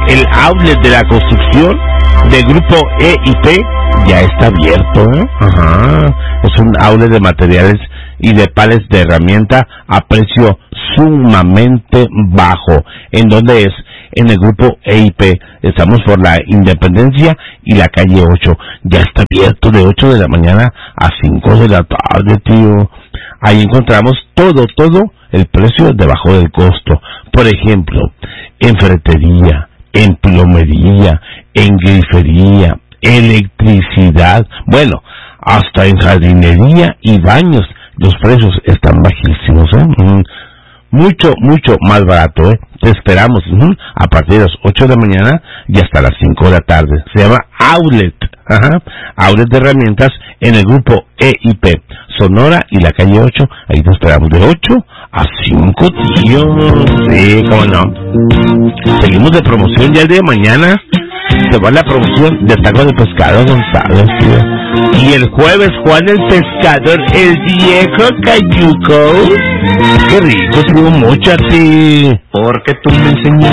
el outlet de la construcción del grupo EIP ya está abierto, ¿eh? Ajá. Es un outlet de materiales y de palets de herramienta a precio sumamente bajo. ¿En dónde es? En el grupo EIP. Estamos por la Independencia y la calle 8. Ya está abierto de 8 de la mañana a 5 de la tarde, tío. Ahí encontramos todo el precio debajo del costo. Por ejemplo, en ferretería, en plomería, en grifería, electricidad, bueno, hasta en jardinería y baños. Los precios están bajísimos, ¿eh? Mucho más barato, ¿eh? Te esperamos a partir de las 8 de la mañana y hasta las 5 de la tarde. Se llama Outlet, Outlet de herramientas en el grupo EIP, Sonora y la calle 8. Ahí te esperamos de 8 a 5, tío. Sí, cómo no. Seguimos de promoción ya el día de mañana. Se va la promoción de Taco de Pescado González, tío. Y el jueves Juan el Pescador, el viejo cayuco. Qué rico, estuvo mucho a ti. Porque tú me enseñaste